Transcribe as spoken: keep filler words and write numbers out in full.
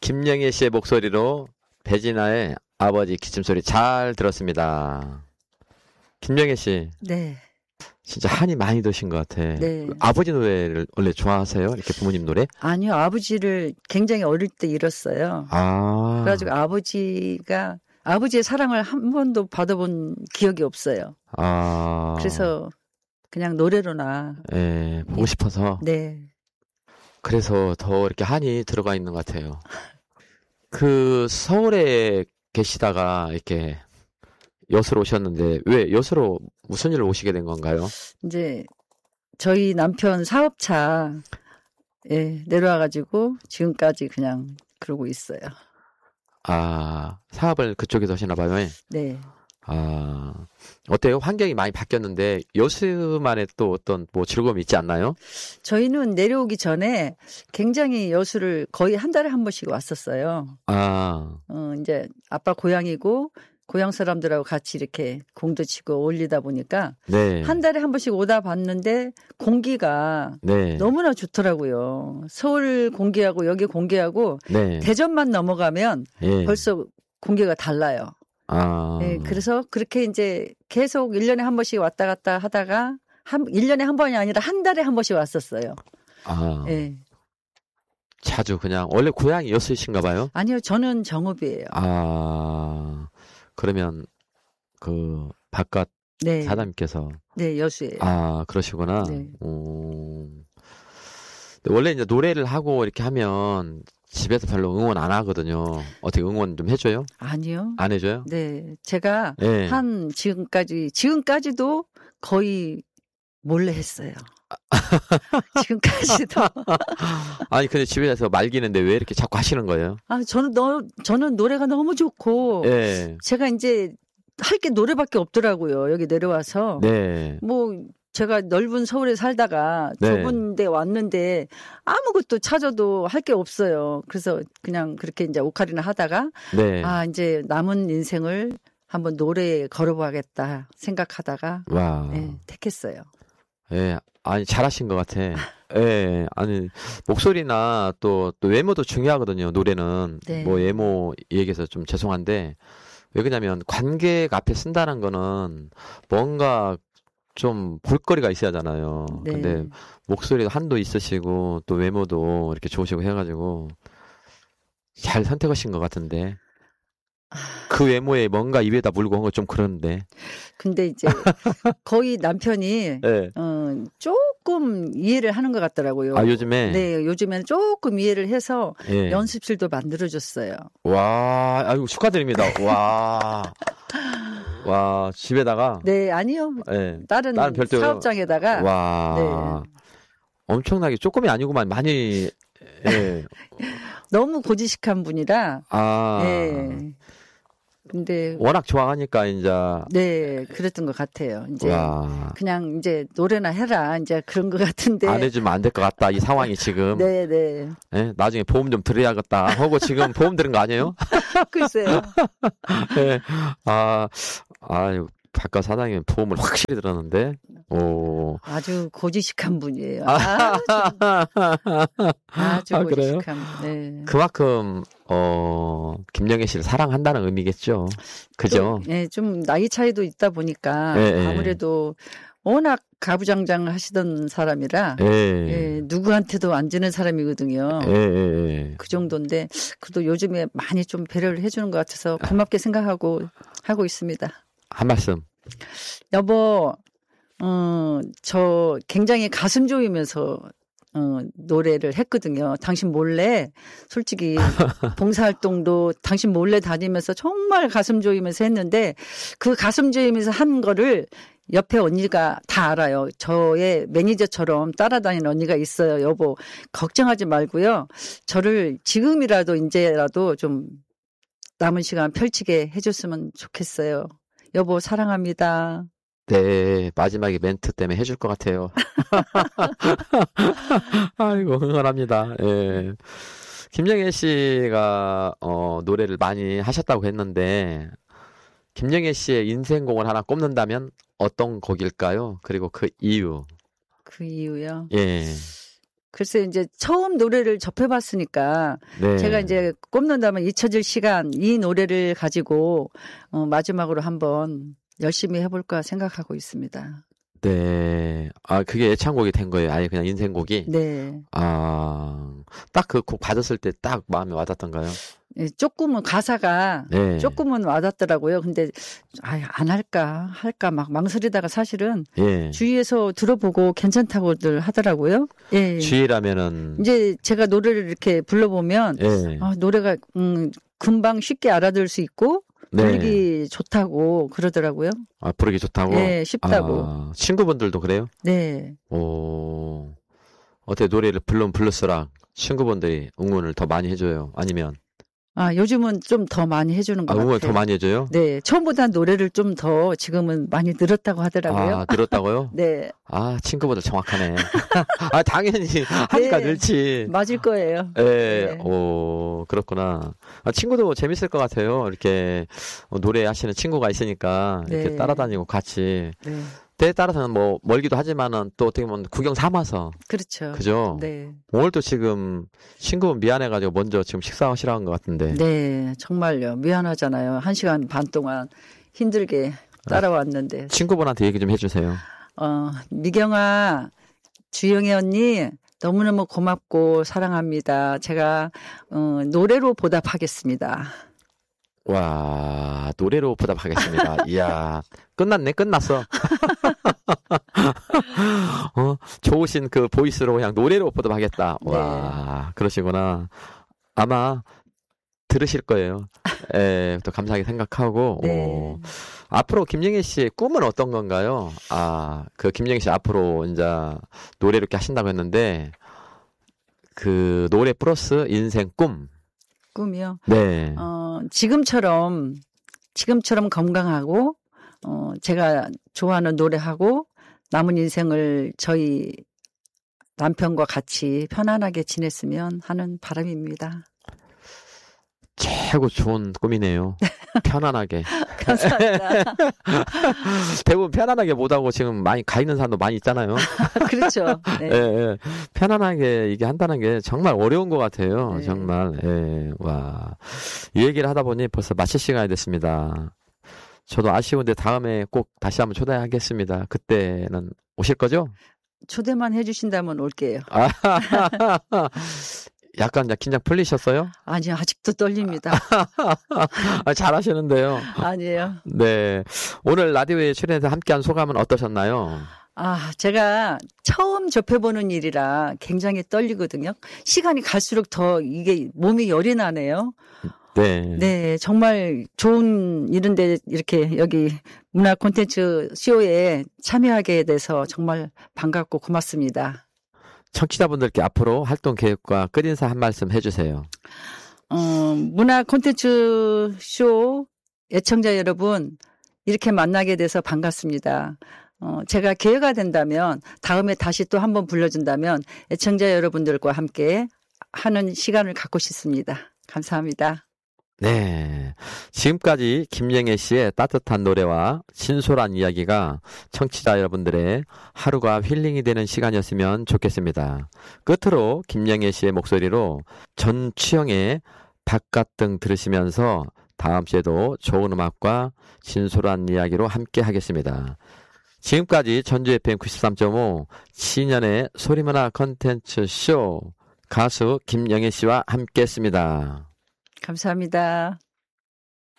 김영애 씨의 목소리로 배진아의 아버지 기침소리 잘 들었습니다. 김영애 씨. 네. 진짜 한이 많이 드신 것 같아. 네. 아버지 노래를 원래 좋아하세요? 이렇게 부모님 노래? 아니요. 아버지를 굉장히 어릴 때 잃었어요. 아. 그래가지고 아버지가, 아버지의 사랑을 한 번도 받아본 기억이 없어요. 아. 그래서 그냥 노래로나. 예, 보고 싶어서. 네. 그래서 더 이렇게 한이 들어가 있는 것 같아요. 그 서울에 계시다가 이렇게 여수로 오셨는데 왜 여수로 무슨 일로 오시게 된 건가요? 이제 저희 남편 사업차 예, 내려와가지고 지금까지 그냥 그러고 있어요. 아, 사업을 그쪽에서 하시나 봐요. 네. 아, 어때요? 환경이 많이 바뀌었는데 여수만의 또 어떤 뭐 즐거움이 있지 않나요? 저희는 내려오기 전에 굉장히 여수를 거의 한 달에 한 번씩 왔었어요. 아, 어, 이제 아빠 고향이고 고향 사람들하고 같이 이렇게 공도 치고 올리다 보니까 네. 한 달에 한 번씩 오다 봤는데 공기가 네. 너무나 좋더라고요. 서울 공기하고 여기 공기하고 네. 대전만 넘어가면 예. 벌써 공기가 달라요. 아. 네, 그래서 그렇게 이제 계속 일 년에 한 번씩 왔다 갔다 하다가 한 일 년에 한 번이 아니라 한 달에 한 번씩 왔었어요. 아. 네. 자주 그냥 원래 고향이 여수이신가 봐요? 아니요, 저는 정읍이에요. 아. 그러면 그 바깥 네. 사장님께서 네, 여수예요. 아, 그러시구나. 네. 음. 원래 이제 노래를 하고 이렇게 하면 집에서 별로 응원 안 하거든요. 어떻게 응원 좀 해줘요? 아니요. 안 해줘요? 네, 제가 네. 한 지금까지 지금까지도 거의 몰래 했어요. 지금까지도. 아니 근데 집에서 말기는데 왜 이렇게 자꾸 하시는 거예요? 아, 저는 너 저는 노래가 너무 좋고 네. 제가 이제 할 게 노래밖에 없더라고요. 여기 내려와서. 네. 뭐 제가 넓은 서울에 살다가 네. 좁은 데 왔는데 아무것도 찾아도 할 게 없어요. 그래서 그냥 그렇게 이제 오카리나 하다가 네. 아, 이제 남은 인생을 한번 노래에 걸어봐야겠다 생각하다가 와. 네, 택했어요. 예, 아니 잘하신 것 같아. 예, 아니 목소리나 또, 또 외모도 중요하거든요. 노래는 네. 뭐 외모 얘기해서 좀 죄송한데 왜 그러냐면 관객 앞에 쓴다는 거는 뭔가 좀 볼거리가 있어야 하잖아요. 네. 근데 목소리도 한도 있으시고 또 외모도 이렇게 좋으시고 해가지고 잘 선택하신 것 같은데 그 외모에 뭔가 입에다 물고 한 거 좀 그런데. 근데 이제 거의 남편이 네. 어, 조금 이해를 하는 것 같더라고요. 아 요즘에. 네, 요즘에는 조금 이해를 해서 예. 연습실도 만들어줬어요. 와, 아이고 축하드립니다. 와, 와 집에다가. 네, 아니요. 예. 다른, 다른 별도. 사업장에다가. 와, 네. 엄청나게 조금이 아니구만 많이. 예. 너무 고지식한 분이라. 아. 네. 근데 워낙 좋아하니까 이제. 네, 그랬던 것 같아요. 이제 와. 그냥 이제 노래나 해라 이제 그런 것 같은데. 안 해주면 안 될 것 같다 이 상황이 지금. 네, 네. 예? 나중에 보험 좀 들어야겠다 하고 지금 보험 들은 거 아니에요? 글쎄요. 네. 아, 아유. 바깥 사장님 보험을 확실히 들었는데, 오. 아주 고지식한 분이에요. 아. 아주, 아주 아, 그래요? 고지식한. 네. 그만큼 어 김영애 씨를 사랑한다는 의미겠죠. 그죠? 또, 예, 좀 나이 차이도 있다 보니까 예, 예. 아무래도 워낙 가부장장 하시던 사람이라 예. 예, 누구한테도 안 지는 사람이거든요. 예, 예, 예. 그 정도인데 그래도 요즘에 많이 좀 배려를 해주는 것 같아서 고맙게 생각하고 하고 있습니다. 한 말씀. 여보, 어, 저 굉장히 가슴 조이면서 어, 노래를 했거든요. 당신 몰래 솔직히 봉사활동도 당신 몰래 다니면서 정말 가슴 조이면서 했는데 그 가슴 조이면서 한 거를 옆에 언니가 다 알아요. 저의 매니저처럼 따라다니는 언니가 있어요. 여보, 걱정하지 말고요. 저를 지금이라도 이제라도 좀 남은 시간 펼치게 해줬으면 좋겠어요. 여보 사랑합니다. 네, 마지막에 멘트 때문에 해줄 것 같아요. 아이고, 응원합니다. 예. 김영애 씨가, 어, 노래를 많이 하셨다고 했는데, 김영애 씨의 인생곡을 하나 꼽는다면 어떤 곡일까요? 그리고 그 이유. 그 이유요? 예. 글쎄 이제 처음 노래를 접해봤으니까 네. 제가 이제 꼽는다면 잊혀질 시간 이 노래를 가지고 어, 마지막으로 한번 열심히 해볼까 생각하고 있습니다. 네. 아, 그게 애창곡이 된 거예요. 아예 그냥 인생곡이? 네. 아, 딱 그 곡 받았을 때 딱 마음에 와닿던가요? 예, 조금은 가사가 네. 조금은 와닿더라고요. 근데 아예 안 할까 할까 막 망설이다가 사실은 예. 주위에서 들어보고 괜찮다고들 하더라고요. 예. 주의라면은. 이제 제가 노래를 이렇게 불러보면 예. 아, 노래가 음, 금방 쉽게 알아들 수 있고 네. 부르기 좋다고 그러더라고요. 아, 부르기 좋다고? 예, 쉽다고. 아, 친구분들도 그래요? 네. 오, 어때 노래를 불러면 불를수록 친구분들이 응원을 더 많이 해줘요? 아니면? 아, 요즘은 좀 더 많이 해주는 것 아, 같아요. 응원 더 많이 해줘요? 네. 처음보다 노래를 좀 더 지금은 많이 늘었다고 하더라고요. 아, 늘었다고요? 네. 아, 친구보다 정확하네. 아, 당연히 하니까 네. 늘지. 맞을 거예요. 예, 네. 오, 그렇구나. 아, 친구도 재밌을 것 같아요. 이렇게 어, 노래하시는 친구가 있으니까 이렇게 네. 따라다니고 같이. 네. 때에 따라서는 뭐 멀기도 하지만은 또 어떻게 보면 구경 삼아서. 그렇죠. 그죠? 네. 오늘도 지금 친구분 미안해가지고 먼저 지금 식사하시러 간 것 같은데. 네. 정말요. 미안하잖아요. 한 시간 반 동안 힘들게 따라왔는데. 친구분한테 얘기 좀 해주세요. 어, 미경아, 주영애 언니, 너무너무 고맙고 사랑합니다. 제가, 어, 노래로 보답하겠습니다. 와, 노래로 보답하겠습니다. 이야, 끝났네, 끝났어. 어, 좋으신 그 보이스로 그냥 노래로 보답하겠다. 와, 네. 그러시구나. 아마 들으실 거예요. 예, 또 감사하게 생각하고. 네. 오. 앞으로 김영애 씨의 꿈은 어떤 건가요? 아, 그 김영애 씨 앞으로 이제 노래를 이렇게 하신다고 했는데, 그 노래 플러스 인생 꿈. 꿈이요? 네. 어, 지금처럼, 지금처럼 건강하고, 어, 제가 좋아하는 노래하고, 남은 인생을 저희 남편과 같이 편안하게 지냈으면 하는 바람입니다. 최고 좋은 꿈이네요. 편안하게. 감사합니다. 대부분 편안하게 못하고 지금 많이 가 있는 사람도 많이 있잖아요. 그렇죠. 네. 예, 예. 편안하게 이게 한다는 게 정말 어려운 것 같아요. 네. 정말. 예, 와. 이 얘기를 하다 보니 벌써 마칠 시간이 됐습니다. 저도 아쉬운데 다음에 꼭 다시 한번 초대하겠습니다. 그때는 오실 거죠? 초대만 해주신다면 올게요. 아, 약간 긴장 풀리셨어요? 아니요, 아직도 떨립니다. 아, 잘하시는데요. 아니에요. 네. 오늘 라디오에 출연해서 함께한 소감은 어떠셨나요? 아, 제가 처음 접해보는 일이라 굉장히 떨리거든요. 시간이 갈수록 더 이게 몸이 열이 나네요. 네. 네, 정말 좋은 일인데 이렇게 여기 문화 콘텐츠 쇼에 참여하게 돼서 정말 반갑고 고맙습니다. 청취자분들께 앞으로 활동 계획과 끝인사 한 말씀 해주세요. 어, 문화 콘텐츠 쇼 애청자 여러분, 이렇게 만나게 돼서 반갑습니다. 어, 제가 기회가 된다면 다음에 다시 또 한번 불러준다면 애청자 여러분들과 함께 하는 시간을 갖고 싶습니다. 감사합니다. 네. 지금까지 김영애 씨의 따뜻한 노래와 진솔한 이야기가 청취자 여러분들의 하루가 힐링이 되는 시간이었으면 좋겠습니다. 끝으로 김영애 씨의 목소리로 전추영의 바깥등 들으시면서 다음 주에도 좋은 음악과 진솔한 이야기로 함께 하겠습니다. 지금까지 전주 에프엠 구십삼 점 오 신년의 소리문화 컨텐츠 쇼 가수 김영애 씨와 함께 했습니다. 감사합니다.